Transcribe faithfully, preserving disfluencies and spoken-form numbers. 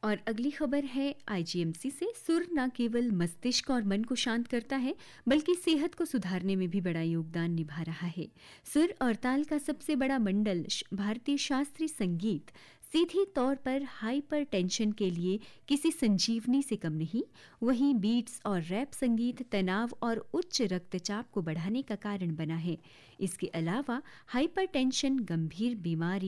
और अगली खबर है आईजीएमसी से। सुर न केवल मस्तिष्क और मन को शांत करता है बल्कि सेहत को सुधारने में भी बड़ा योगदान निभा रहा है। सुर और ताल का सबसे बड़ा मंडल भारतीय शास्त्रीय संगीत सीधी तौर पर हाइपर टेंशन के लिए किसी संजीवनी से कम नहीं। वहीं बीट्स और रैप संगीत तनाव और उच्च रक्तचाप को बढ़ाने का कारण बना है। इसके अलावा हाइपर टेंशन गंभीर बीमारी